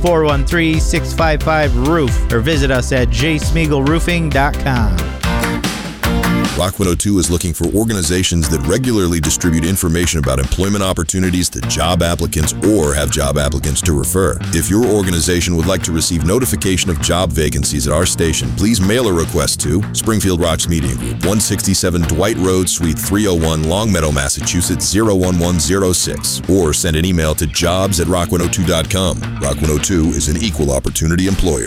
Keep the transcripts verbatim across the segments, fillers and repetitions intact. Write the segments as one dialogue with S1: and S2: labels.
S1: four one three, six five five, roof or visit us at j smeagol roofing dot com.
S2: Rock one oh two is looking for organizations that regularly distribute information about employment opportunities to job applicants or have job applicants to refer. If your organization would like to receive notification of job vacancies at our station, please mail a request to Springfield Rocks Media Group, one sixty-seven Dwight Road, Suite three oh one, Longmeadow, Massachusetts, zero one one zero six, or send an email to jobs at rock one oh two dot com. Rock one oh two is an equal opportunity employer.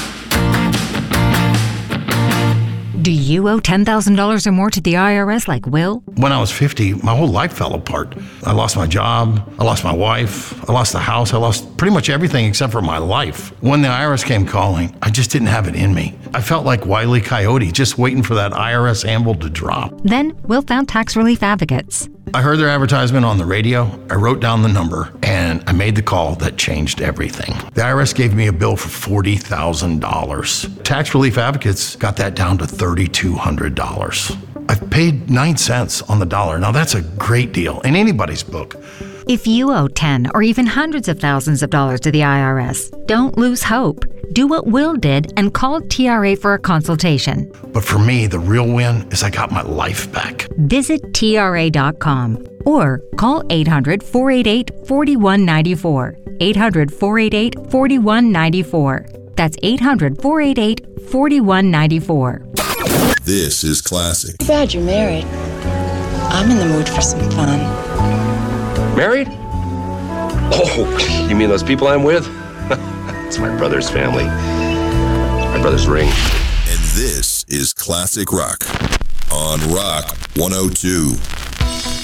S3: Do you owe ten thousand dollars or more to the I R S like Will?
S4: When I was fifty, my whole life fell apart. I lost my job, I lost my wife, I lost the house, I lost pretty much everything except for my life. When the I R S came calling, I just didn't have it in me. I felt like Wile E. Coyote, just waiting for that I R S anvil to drop.
S3: Then Will found Tax Relief Advocates.
S4: I heard their advertisement on the radio, I wrote down the number, and I made the call that changed everything. The I R S gave me a bill for forty thousand dollars. Tax Relief Advocates got that down to three thousand two hundred dollars. I've paid nine cents on the dollar. Now that's a great deal in anybody's book.
S3: If you owe ten or even hundreds of thousands of dollars to the I R S, don't lose hope. Do what Will did and call T R A for a consultation.
S4: But for me, the real win is I got my life back.
S3: Visit T R A dot com or call eight hundred, four eight eight, four one nine four. eight hundred, four eight eight, four one nine four. That's eight hundred, four eight eight, four one nine four.
S2: This is classic.
S5: Too bad you're married. I'm in the mood for some fun.
S6: Married? Oh, you mean those people I'm with? It's my brother's family. My brother's ring.
S2: And this is Classic Rock on Rock one oh two.